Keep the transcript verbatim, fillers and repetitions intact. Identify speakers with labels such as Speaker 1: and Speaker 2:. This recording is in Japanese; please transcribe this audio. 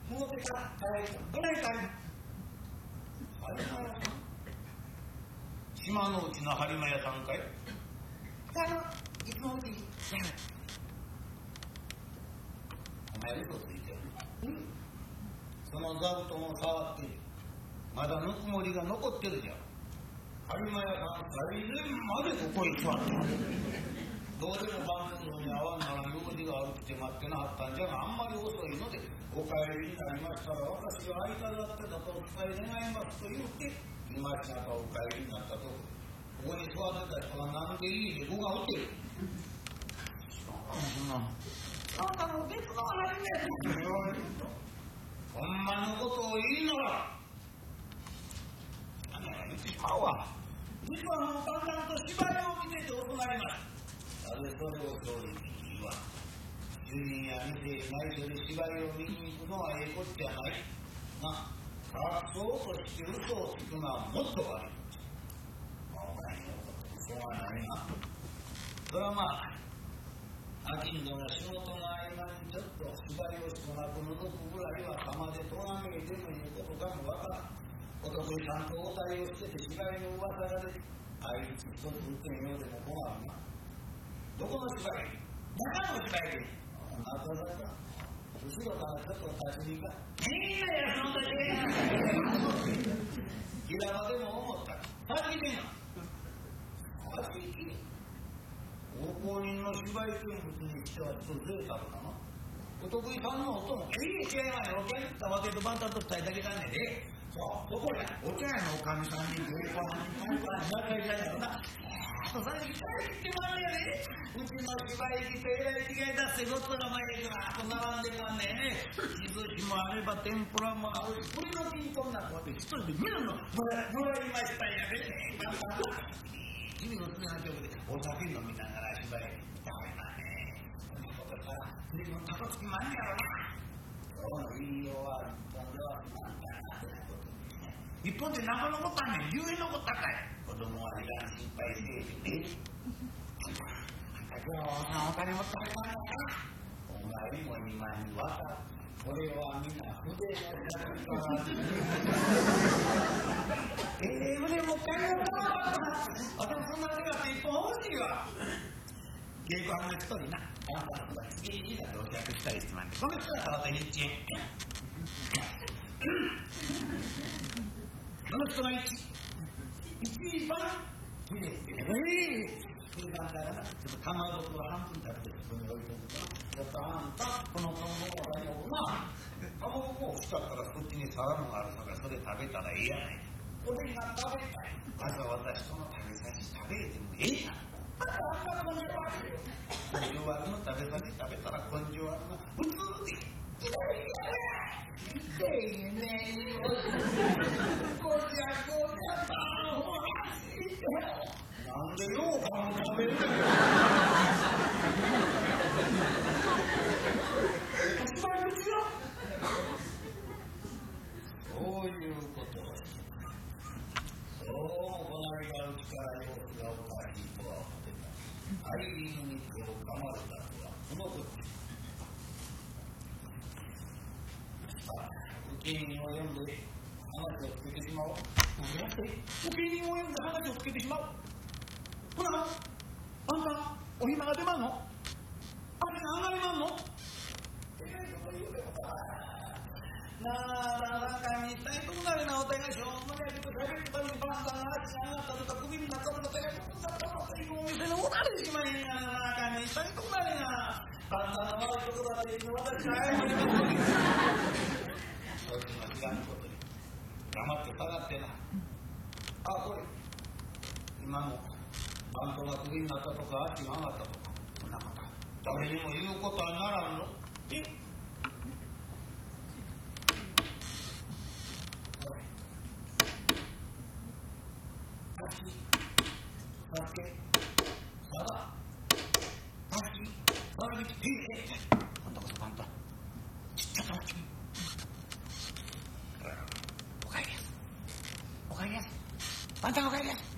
Speaker 1: もうてから帰るどない帰る島の内の播磨屋さんかいあのいつもうちにお前嘘ついてるうんその座布団を触ってまだぬくもりが残ってるじゃん播磨屋さん最前までここへ座ってどうでも番組に合わんなら用事があるって待ってなはったんじゃがあんまり遅いのでお帰りになりましたら私が間だってだとお伝え願いますと言うて今しなかお帰りになったとこここに座ってた人がなんでいいで僕がおってるそんなの別の話ねほんまのことを言いならあんなが言ってしまうわ実はもうだんだんと芝居を見てて遅なりますなぜそれを正直に言わ主人や店へ内緒で芝居を見に行くのはええこっちゃないな隠そうとして嘘をつくのはもっと悪いお前のことそうはないなそれはまあ商人が仕事の合間にちょっと芝居をしとなく覗くぐらいは釜でとがめでもいうことかもわからんお得意さんと応対をしてて芝居の噂が出てあいつ一つ打ってみようでも困るなどこの芝居中の芝居であなただか後ろからちょっと立ち見がいいねその時平場でも思った立ち見が立ち見奉公人の芝居見物にしてはちょっと贅沢だなお得意さんの音もいい違いはねお客にわけとバンタンと二人だけなんでねそうそこやお茶屋のおかみさんに芸妓さんにパンパン仲居じゃないよなそれに帰ってまんねやねうちの芝居着とえらい違いだってごっつが前にわーっと並んでまんね地寿司もあれば天ぷらもあるし鳥の金粉なんかって一人で見るのもらいましたんやね君の爪の曲でお酒飲みながら芝居みたいなねそんなことから随分高つきまんねやろなそう言いようは日本ではなんだなってなこと日本って何個残ったんねんじゅうえん残ったかい子供は時間心配していてねあんた今日はお金持ってあげたんだお前も今にわかるこれはみんな筆のやつかええ筆も買いようか私そんな手がって一本欲しいわ稽古班の一人なあんたの次にだとお客したりしてまんでこの人はたわたにいちえんこの人が一一番きれいってね一番だからちょっとかまぼこを半分食べてそこに置いとくとちょっとあんたこのかまぼこがよくなかまぼこ欲しかったらこっちに皿もあるからそれ食べたらいいやないこれが食べたいまずは私との食べ先食べれてもええやんまたあんたの根性あるよ根性あるの食べ先食べたら根性あるの普通でいやいやいやねえこじゃこじゃほらなんでようかん食べるんだよ一番口よそういうことをしてそうこの間うちから様子がおかしいとは思ってたアイリーンに手を噛まれたとはこのこと受け人を呼んで話をつけてしまおう何やって受け人を呼んで話をつけてしまうほらあんたお暇が出まんの雨が上がりまんのえらいこと言うてもかなあなんかにしたいとこなるなお互いしょうもないこと喋るたびにバンバン足が上がったとか首になったとか手がこんだったとかいうお店でおられしまへんがななんかにしたいとこなるなあんたの悪いことだって言うの私が謝りますのにそっちの知らんことに黙って下がってなあこれ今もバントが首になったとか足が上がったとかそんなこと誰にも言うことはならんのえ酒、さだ、足、さらびき、ええ、あんたこそあんた、ちっちゃくなっちゃう。おかえりやす。おかえりやす。あんたがおかえりやす。